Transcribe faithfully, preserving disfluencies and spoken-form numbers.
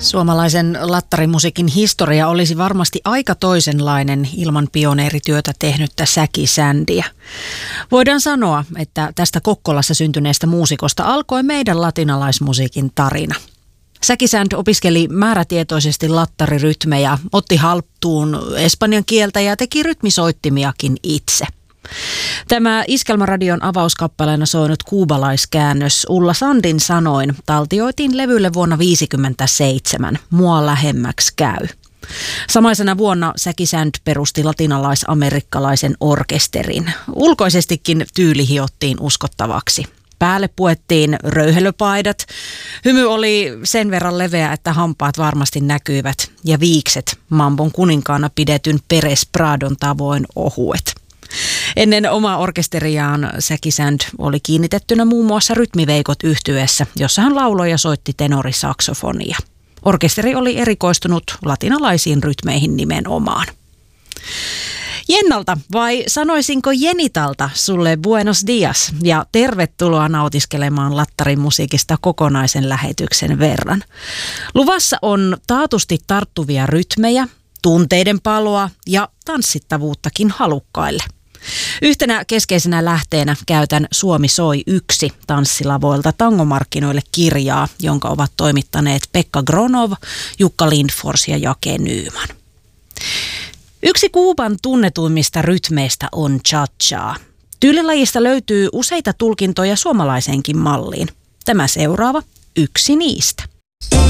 Suomalaisen lattarimusiikin historia olisi varmasti aika toisenlainen ilman pioneerityötä tehnyttä Säki Sändiä. Voidaan sanoa, että tästä Kokkolassa syntyneestä muusikosta alkoi meidän latinalaismusiikin tarina. Säki Sänd opiskeli määrätietoisesti lattarirytmejä, otti haltuun espanjan kieltä ja teki rytmisoittimiakin itse. Tämä Iskelmäradion avauskappaleena soinut kuubalaiskäännös Ulla Sandin sanoin taltioitiin levylle vuonna tuhatyhdeksänsataaviisikymmentäseitsemän. Mua lähemmäksi käy. Samaisena vuonna Säki Sänd perusti latinalais-amerikkalaisen orkesterin. Ulkoisestikin tyyli hiottiin uskottavaksi. Päälle puettiin röyhelöpaidat. Hymy oli sen verran leveä, että hampaat varmasti näkyivät ja viikset Mambon kuninkaana pidetyn Perez Pradon tavoin ohuet. Ennen omaa orkesteriaan Säki Sänd oli kiinnitettynä muun muassa Rytmiveikot -yhtyeessä, jossa hän lauloi ja soitti tenorisaksofonia. Orkesteri oli erikoistunut latinalaisiin rytmeihin nimenomaan. Jennalta, vai sanoisinko Jenitalta, sulle buenos dias ja tervetuloa nautiskelemaan lattarimusiikista kokonaisen lähetyksen verran. Luvassa on taatusti tarttuvia rytmejä, tunteiden paloa ja tanssittavuuttakin halukkaille. Yhtenä keskeisenä lähteenä käytän Suomi soi yksi -tanssilavoilta tangomarkkinoille -kirjaa, jonka ovat toimittaneet Pekka Gronov, Jukka Lindfors ja Jake Nyman. Yksi Kuuban tunnetuimmista rytmeistä on cha-cha. Tyylilajista löytyy useita tulkintoja suomalaiseenkin malliin. Tämä seuraava yksi niistä.